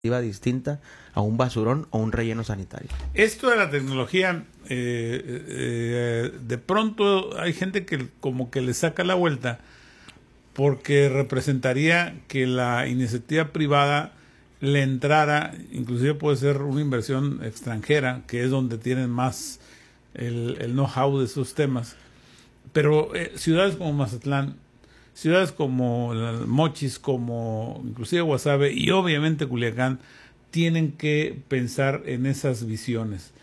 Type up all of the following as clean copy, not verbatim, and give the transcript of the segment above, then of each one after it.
distinta a un basurón o un relleno sanitario. Esto de la tecnología, de pronto hay gente que como que le saca la vuelta porque representaría que la iniciativa privada le entrara, inclusive puede ser una inversión extranjera, que es donde tienen más el know-how de esos temas. Pero ciudades como Mazatlán, ciudades como Mochis, como inclusive Guasave y obviamente Culiacán, tienen que pensar en esas visiones.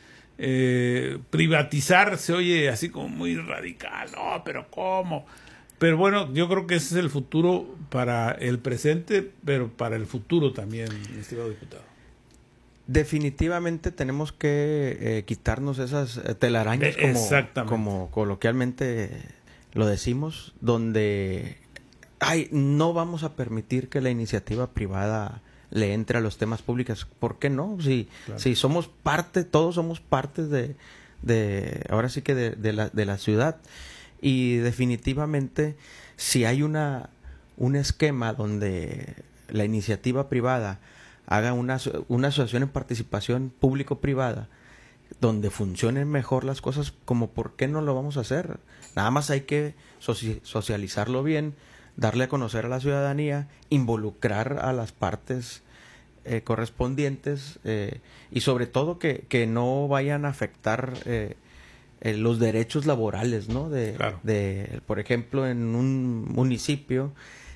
Privatizar se oye así como muy radical, no, pero ¿cómo? Pero bueno, yo creo que ese es el futuro para el presente, pero para el futuro también, estimado diputado. Definitivamente tenemos que quitarnos esas telarañas, como coloquialmente lo decimos, donde no vamos a permitir que la iniciativa privada le entre a los temas públicos. ¿Por qué no? Si somos parte, todos somos parte de ahora sí que de la ciudad. Y definitivamente, si hay un esquema donde la iniciativa privada haga una asociación en participación público-privada, donde funcionen mejor las cosas, como ¿por qué no lo vamos a hacer? Nada más hay que socializarlo bien, darle a conocer a la ciudadanía, involucrar a las partes correspondientes y sobre todo que no vayan a afectar los derechos laborales, ¿no? Claro. Por ejemplo, en un municipio,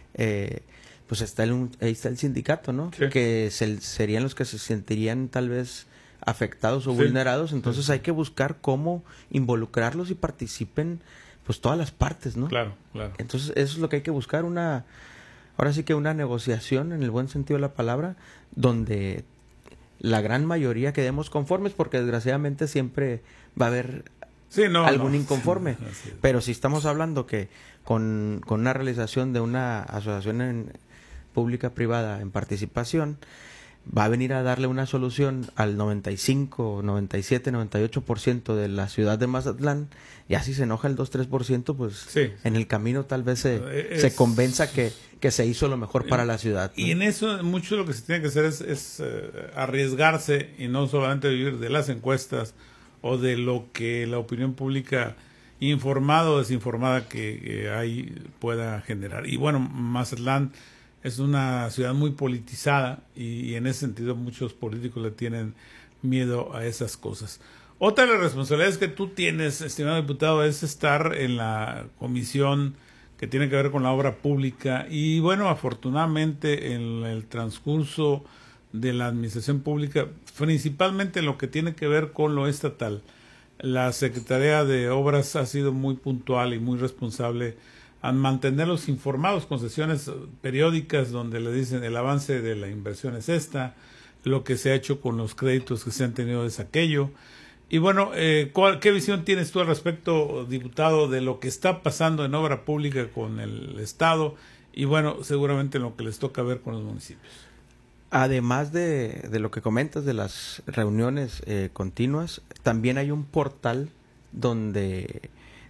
pues ahí está el sindicato, ¿no? Sí. Que serían los que se sentirían tal vez afectados o vulnerados. Entonces hay que buscar cómo involucrarlos y participen pues todas las partes, ¿no? Claro. Entonces eso es lo que hay que buscar, ahora sí que una negociación en el buen sentido de la palabra, donde la gran mayoría quedemos conformes, porque desgraciadamente siempre va a haber algún inconforme. Pero si estamos hablando que con una realización de una asociación pública-privada en participación, va a venir a darle una solución al 95, 97, 98% de la ciudad de Mazatlán, y así se enoja el 2-3%, pues sí. En el camino tal vez se convenza que se hizo lo mejor para la ciudad, ¿no? Y en eso mucho lo que se tiene que hacer es arriesgarse y no solamente vivir de las encuestas o de lo que la opinión pública informada o desinformada que ahí pueda generar. Y bueno, Mazatlán es una ciudad muy politizada y en ese sentido muchos políticos le tienen miedo a esas cosas. Otra de las responsabilidades que tú tienes, estimado diputado, es estar en la comisión que tiene que ver con la obra pública y bueno, afortunadamente en el transcurso de la administración pública, principalmente en lo que tiene que ver con lo estatal, la Secretaría de Obras ha sido muy puntual y muy responsable a mantenerlos informados con sesiones periódicas donde le dicen el avance de la inversión es esta, lo que se ha hecho con los créditos que se han tenido es aquello. Y bueno, ¿qué visión tienes tú al respecto, diputado, de lo que está pasando en obra pública con el Estado y bueno, seguramente lo que les toca ver con los municipios? Además de lo que comentas de las reuniones continuas, también hay un portal donde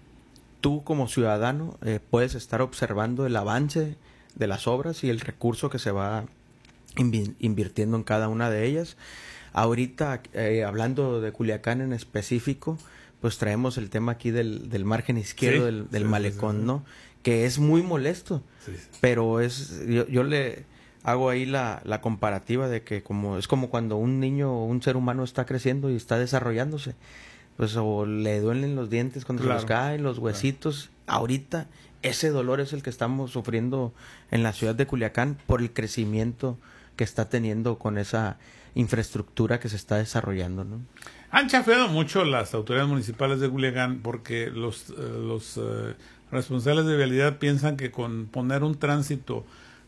tú como ciudadano puedes estar observando el avance de las obras y el recurso que se va invirtiendo en cada una de ellas. Ahorita, hablando de Culiacán en específico, pues traemos el tema aquí del margen izquierdo del malecón, ¿no? Que es muy molesto, pero yo le hago ahí la comparativa de que es como cuando un niño o un ser humano está creciendo y está desarrollándose, pues o le duelen los dientes cuando se los caen, los huesitos. Ahorita ese dolor es el que estamos sufriendo en la ciudad de Culiacán por el crecimiento que está teniendo con esa infraestructura que se está desarrollando, ¿no? Han chafeado mucho las autoridades municipales de Culiacán porque los responsables de vialidad piensan que con poner un tránsito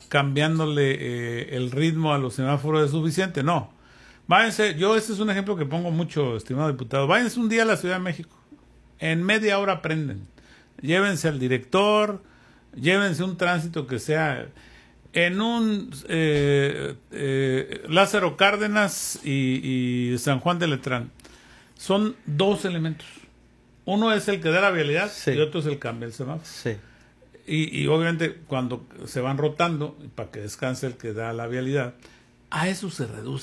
cambiándole el ritmo a los semáforos es suficiente. No. Váyanse, este es un ejemplo que pongo mucho, estimado diputado. Váyanse un día a la Ciudad de México. En media hora aprenden. Llévense al director, llévense un tránsito que sea en un Lázaro Cárdenas y San Juan de Letrán. Son dos elementos. Uno es el que da la vialidad y otro es el cambio del semáforo. Sí. Y obviamente cuando se van rotando, para que descanse el que da la vialidad, A eso se reduce